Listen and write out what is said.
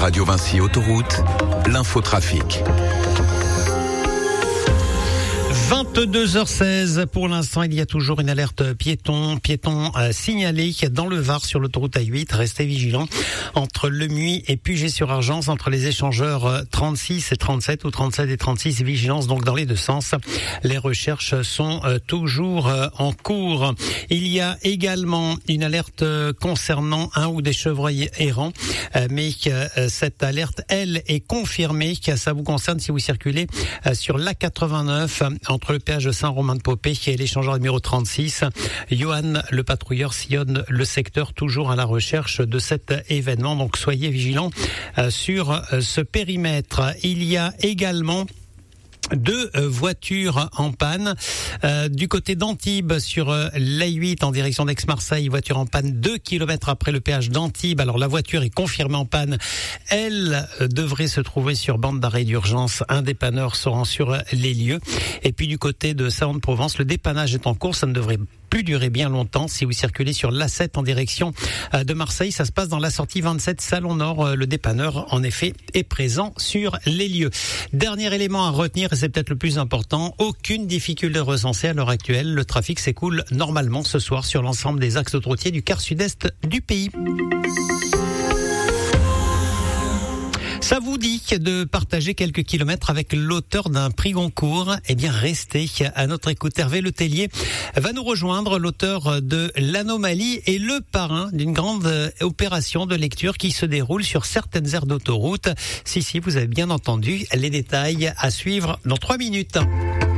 Radio Vinci Autoroute, l'infotrafic. 22h16 pour l'instant, il y a toujours une alerte piéton signalée dans le Var sur l'autoroute A8. Restez vigilants entre Lemuy et Puget-sur-Argens, entre les échangeurs 36 et 37 ou 37 et 36. Vigilance donc dans les deux sens. Les recherches sont toujours en cours. Il y a également une alerte concernant un ou des chevreuils errants, mais cette alerte, elle, est confirmée. Ça vous concerne si vous circulez sur l'A89 entre le péage de Saint-Romain-de-Popé et l'échangeur numéro 36. Johan, le patrouilleur, sillonne le secteur toujours à la recherche de cet événement. Donc soyez vigilants sur ce périmètre. Il y a également deux voitures en panne du côté d'Antibes sur l'A8 en direction d'Aix-Marseille. Voiture en panne 2 km après le péage d'Antibes. Alors la voiture est confirmée en panne. Elle devrait se trouver sur bande d'arrêt d'urgence. Un dépanneur se rend sur les lieux. Et puis du côté de Salon-de-Provence, le dépannage est en cours. Ça ne devrait plus durer bien longtemps. Si vous circulez sur l'A7 en direction de Marseille, ça se passe dans la sortie 27 Salon Nord. Le dépanneur, en effet, est présent sur les lieux. Dernier élément à retenir, et c'est peut-être le plus important, aucune difficulté recensée à l'heure actuelle. Le trafic s'écoule normalement ce soir sur l'ensemble des axes autoroutiers du quart sud-est du pays. Ça vous dit de partager quelques kilomètres avec l'auteur d'un prix Goncourt? Eh bien, restez à notre écoute. Hervé Letellier va nous rejoindre, l'auteur de L'Anomalie et le parrain d'une grande opération de lecture qui se déroule sur certaines aires d'autoroute. Si, vous avez bien entendu, les détails à suivre dans 3 minutes.